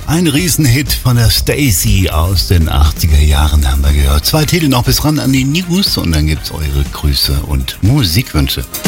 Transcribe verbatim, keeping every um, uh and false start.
Ein Riesenhit von der Stacey aus den achtziger Jahren haben wir gehört. Zwei Titel noch bis ran an die News und dann gibt's eure Grüße und Musikwünsche.